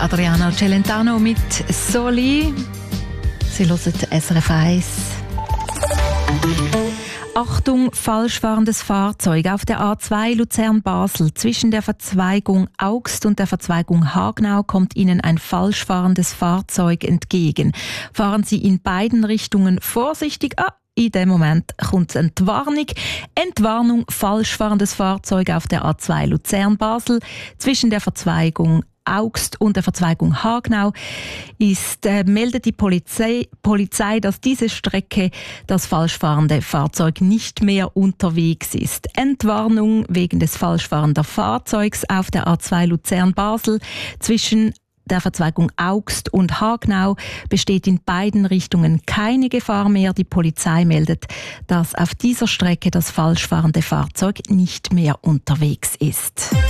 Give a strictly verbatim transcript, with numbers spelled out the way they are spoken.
Adriano Celentano mit Soli. Sie hören S R F eins. Achtung, falsch fahrendes Fahrzeug auf der A zwei Luzern-Basel. Zwischen der Verzweigung Augst und der Verzweigung Hagnau kommt Ihnen ein falsch fahrendes Fahrzeug entgegen. Fahren Sie in beiden Richtungen vorsichtig. Ah, in dem Moment kommt Entwarnung. Entwarnung, falsch fahrendes Fahrzeug auf der A zwei Luzern-Basel. Zwischen der Verzweigung Augst und der Verzweigung Hagnau ist, äh, meldet die Polizei, Polizei, dass diese Strecke das falsch fahrende Fahrzeug nicht mehr unterwegs ist. Entwarnung wegen des falsch fahrenden Fahrzeugs auf der A zwei Luzern-Basel zwischen der Verzweigung Augst und Hagnau besteht in beiden Richtungen keine Gefahr mehr. Die Polizei meldet, dass auf dieser Strecke das falsch fahrende Fahrzeug nicht mehr unterwegs ist.